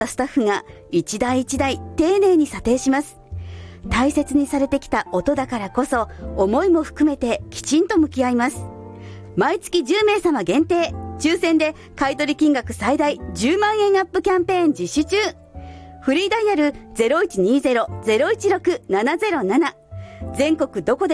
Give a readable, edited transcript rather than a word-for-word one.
スタッフが一台一台丁寧に査定します。大切にされてきた音だからこそ、思いも含めてきちんと向き合います。毎月10名様限定、抽選で買取金額最大10万円アップキャンペーン実施中。フリーダイヤル 0120-016-707。全国どこで